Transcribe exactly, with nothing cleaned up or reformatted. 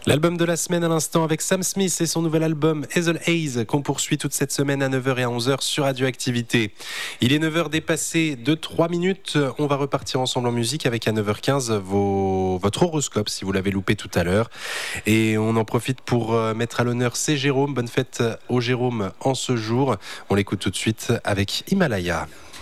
L'album de la semaine à l'instant avec Sam Smith et son nouvel album Hazel Haze qu'on poursuit toute cette semaine à neuf heures et à onze heures sur Radioactivité. Il est neuf heures dépassé de trois minutes. On va repartir ensemble en musique avec à neuf heures quinze vos... votre horoscope si vous l'avez loupé tout à l'heure. Et on en profite pour mettre à l'honneur c'est Jérôme. Bonne fête au Jérôme en ce jour. On l'écoute tout de suite avec Himalaya.